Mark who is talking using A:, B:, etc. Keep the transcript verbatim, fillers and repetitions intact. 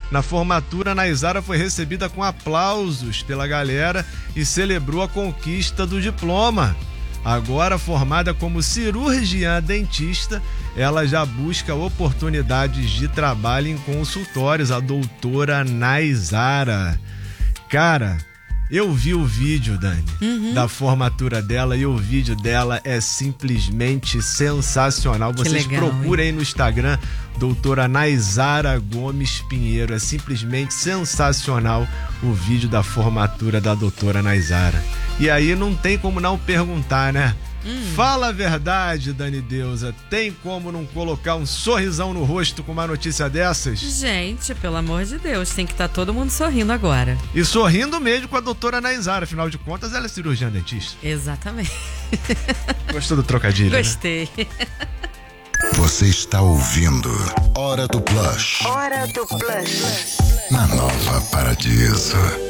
A: Na formatura, Naizara foi recebida com aplausos pela galera e celebrou a conquista do diploma. Agora formada como cirurgiã dentista, ela já busca oportunidades de trabalho em consultórios, a doutora Naizara. Cara, eu vi o vídeo, Dani, uhum. da formatura dela, e o vídeo dela é simplesmente sensacional.
B: Que
A: Vocês
B: legal,
A: procurem
B: hein?
A: aí no Instagram, doutora Naizara Gomes Pinheiro. É simplesmente sensacional o vídeo da formatura da doutora Naizara. E aí não tem como não perguntar, né? Hum. Fala a verdade, Dani Deusa. Tem como não colocar um sorrisão no rosto com uma notícia dessas?
B: Gente, pelo amor de Deus, tem que estar todo mundo sorrindo agora.
A: E sorrindo mesmo com a doutora Naizara. Afinal de contas, ela é cirurgiã dentista.
B: Exatamente.
A: Gostou do trocadilho?
B: Gostei.
A: Né?
C: Você está ouvindo Hora do Plush.
D: Hora do Plush.
C: Na Nova Paradiso.